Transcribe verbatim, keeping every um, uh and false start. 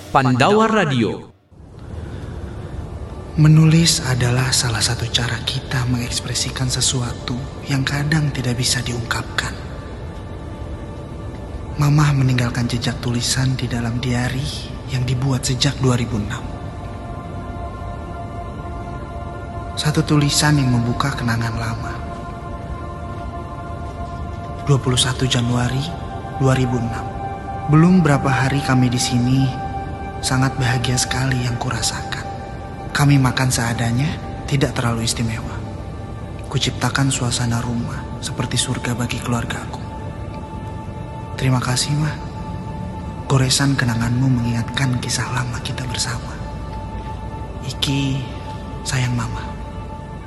Pandawa Radio. Menulis adalah salah satu cara kita mengekspresikan sesuatu yang kadang tidak bisa diungkapkan. Mamah meninggalkan jejak tulisan di dalam diari yang dibuat sejak dua ribu enam. Satu tulisan yang membuka kenangan lama. dua puluh satu Januari dua ribu enam. Belum berapa hari kami di sini, sangat bahagia sekali yang kurasakan. Kami makan seadanya, tidak terlalu istimewa. Kuciptakan suasana rumah seperti surga bagi keluargaku. Terima kasih, Ma. Goresan kenanganmu mengingatkan kisah lama kita bersama. Iki, sayang Mama.